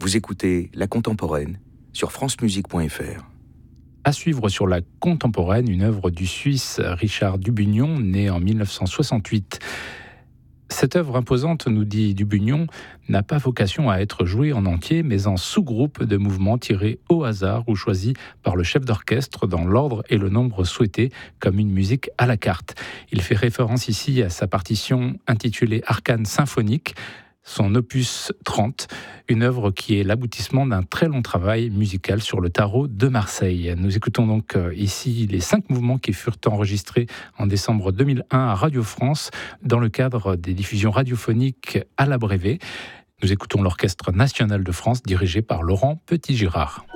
Vous écoutez La Contemporaine sur francemusique.fr. À suivre sur La Contemporaine, une œuvre du Suisse Richard Dubugnon, né en 1968. Cette œuvre imposante, nous dit Dubugnon, n'a pas vocation à être jouée en entier, mais en sous-groupe de mouvements tirés au hasard ou choisis par le chef d'orchestre dans l'ordre et le nombre souhaités, comme une musique à la carte. Il fait référence ici à sa partition intitulée Arcane symphonique, son opus 30, une œuvre qui est l'aboutissement d'un très long travail musical sur le tarot de Marseille. Nous écoutons donc ici les 5 mouvements qui furent enregistrés en décembre 2001 à Radio France dans le cadre des diffusions radiophoniques à l'Abrévé. Nous écoutons l'Orchestre national de France dirigé par Laurent Petit-Girard.